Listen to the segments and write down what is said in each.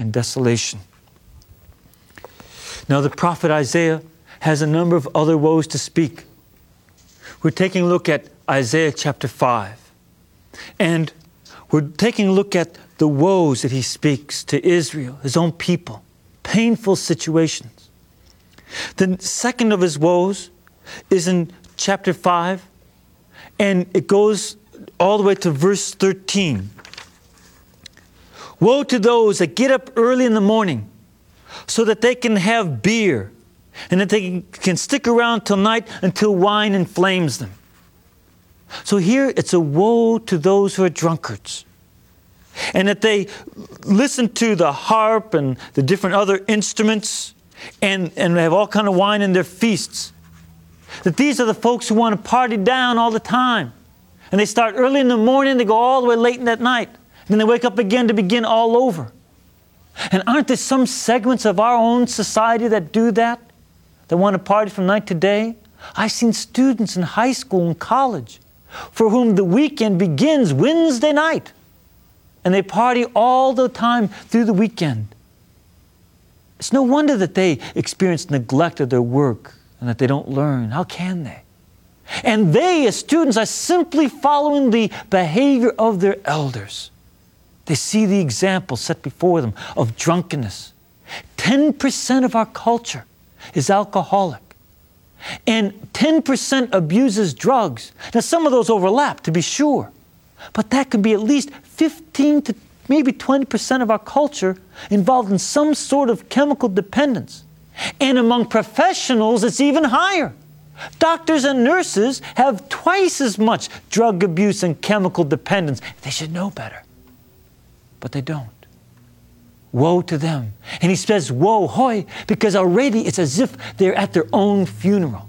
and desolation. Now the prophet Isaiah has a number of other woes to speak. We're taking a look at Isaiah chapter 5. And we're taking a look at the woes that he speaks to Israel, his own people, painful situations. The second of his woes is in chapter 5, and it goes all the way to verse 13. Woe to those that get up early in the morning so that they can have beer and that they can stick around till night until wine inflames them. So here it's a woe to those who are drunkards, and that they listen to the harp and the different other instruments and have all kind of wine in their feasts. That these are the folks who want to party down all the time. And they start early in the morning, they go all the way late in that night. And then they wake up again to begin all over. And aren't there some segments of our own society that do that? That want to party from night to day? I've seen students in high school and college for whom the weekend begins Wednesday night. And they party all the time through the weekend. It's no wonder that they experience neglect of their work and that they don't learn. How can they? And they, as students, are simply following the behavior of their elders. They see the example set before them of drunkenness. 10% of our culture is alcoholic. And 10% abuses drugs. Now, some of those overlap, to be sure. But that could be at least 15 to maybe 20% of our culture involved in some sort of chemical dependence. And among professionals, it's even higher. Doctors and nurses have twice as much drug abuse and chemical dependence. They should know better. But they don't. Woe to them. And he says, woe, hoy, because already it's as if they're at their own funeral.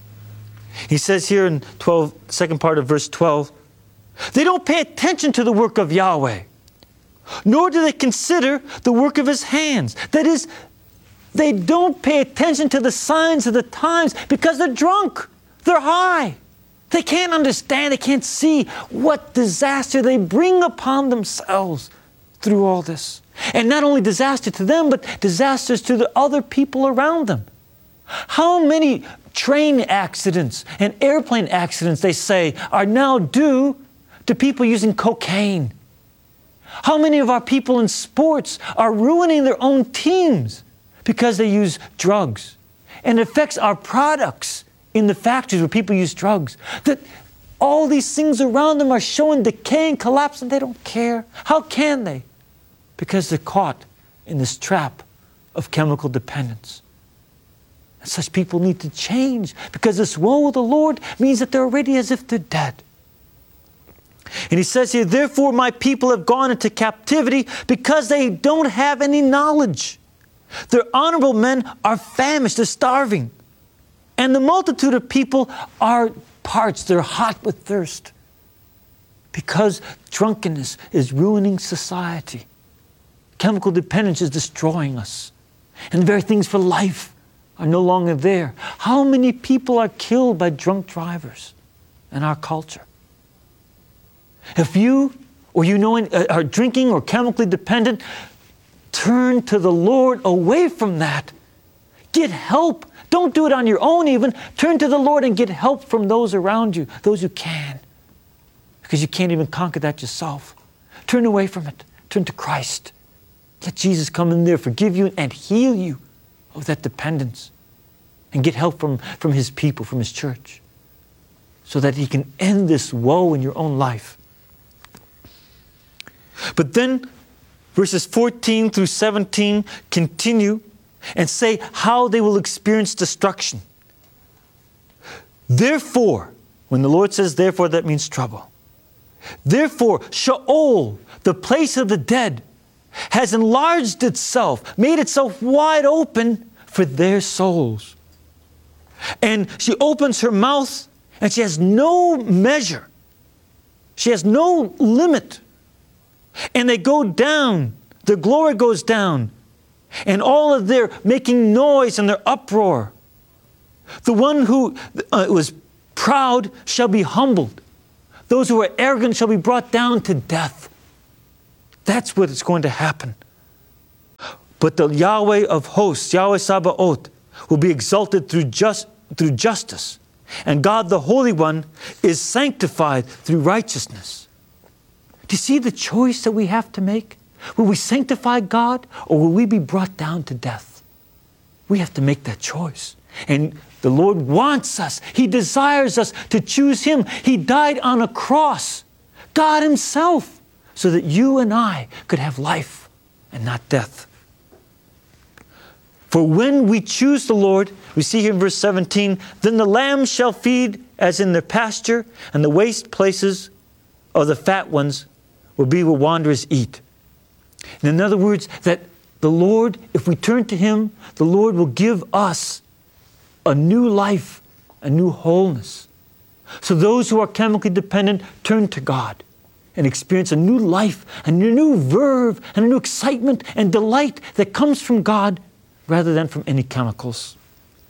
He says here in second part of verse 12, they don't pay attention to the work of Yahweh, nor do they consider the work of his hands. That is, they don't pay attention to the signs of the times because they're drunk. They're high. They can't understand. They can't see what disaster they bring upon themselves through all this. And not only disaster to them, but disasters to the other people around them. How many train accidents and airplane accidents, they say, are now due to people using cocaine? How many of our people in sports are ruining their own teams because they use drugs? And it affects our products in the factories where people use drugs. That all these things around them are showing decay and collapse, and they don't care. How can they? Because they're caught in this trap of chemical dependence. And such people need to change, because this woe of the Lord means that they're already as if they're dead. And he says here, therefore my people have gone into captivity because they don't have any knowledge. Their honorable men are famished, they're starving. And the multitude of people are parched, they're hot with thirst. Because drunkenness is ruining society. Chemical dependence is destroying us. And the very things for life are no longer there. How many people are killed by drunk drivers in our culture? If you or you know are drinking or chemically dependent, turn to the Lord away from that. Get help. Don't do it on your own even. Turn to the Lord and get help from those around you, those who can. Because you can't even conquer that yourself. Turn away from it. Turn to Christ. Let Jesus come in there, forgive you, and heal you of that dependence. And get help from His people, from His church. So that He can end this woe in your own life. But then verses 14 through 17 continue and say how they will experience destruction. Therefore, when the Lord says therefore, that means trouble. Therefore, Sheol, the place of the dead, has enlarged itself, made itself wide open for their souls. And she opens her mouth and she has no measure. She has no limit. And they go down. Their glory goes down. And all of their making noise and their uproar. The one who was proud shall be humbled. Those who are arrogant shall be brought down to death. That's what is going to happen. But the Yahweh of hosts, Yahweh Sabaoth, will be exalted through justice. And God the Holy One is sanctified through righteousness. Do you see the choice that we have to make? Will we sanctify God, or will we be brought down to death? We have to make that choice. And the Lord wants us. He desires us to choose Him. He died on a cross, God Himself, so that you and I could have life and not death. For when we choose the Lord, we see here in verse 17, then the lambs shall feed as in their pasture, and the waste places of the fat ones will be where wanderers eat. And in other words, that the Lord, if we turn to Him, the Lord will give us a new life, a new wholeness. So those who are chemically dependent turn to God and experience a new life, and a new verve, and a new excitement and delight that comes from God rather than from any chemicals.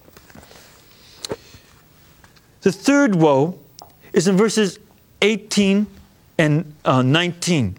The third woe is in verses 18 and 19.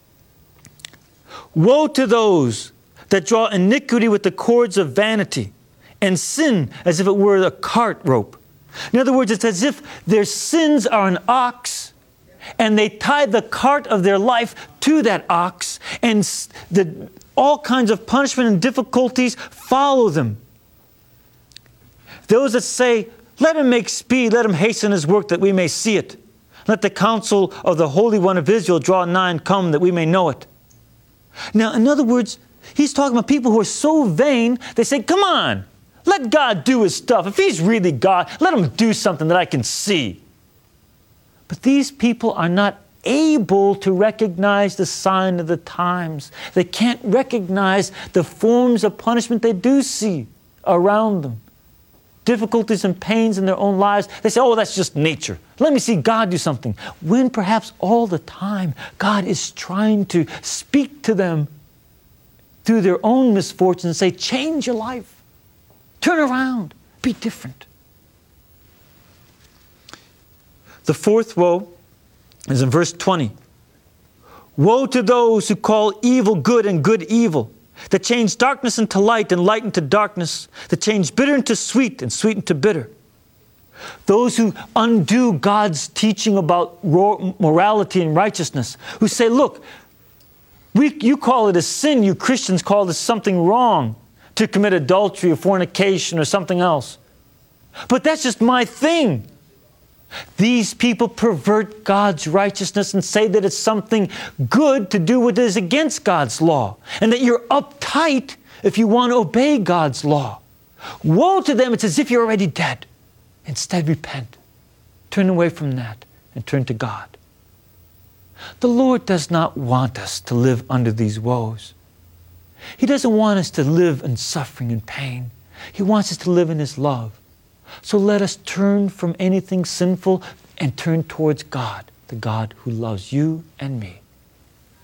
Woe to those that draw iniquity with the cords of vanity, and sin as if it were a cart rope. In other words, it's as if their sins are an ox, and they tie the cart of their life to that ox, and all kinds of punishment and difficulties follow them. Those that say, let Him make speed, let Him hasten His work that we may see it. Let the counsel of the Holy One of Israel draw nigh and come that we may know it. Now, in other words, he's talking about people who are so vain, they say, come on, let God do His stuff. If He's really God, let Him do something that I can see. But these people are not able to recognize the sign of the times. They can't recognize the forms of punishment they do see around them. Difficulties and pains in their own lives. They say, oh, that's just nature. Let me see God do something. When perhaps all the time God is trying to speak to them through their own misfortunes and say, change your life. Turn around. Be different. The fourth woe is in verse 20. Woe to those who call evil good and good evil, that change darkness into light and light into darkness, that change bitter into sweet and sweet into bitter. Those who undo God's teaching about morality and righteousness, who say, look, you call it a sin, you Christians call this something wrong to commit adultery or fornication or something else. But that's just my thing. These people pervert God's righteousness and say that it's something good to do what is against God's law, and that you're uptight if you want to obey God's law. Woe to them, it's as if you're already dead. Instead, repent. Turn away from that and turn to God. The Lord does not want us to live under these woes. He doesn't want us to live in suffering and pain. He wants us to live in His love. So let us turn from anything sinful and turn towards God, the God who loves you and me.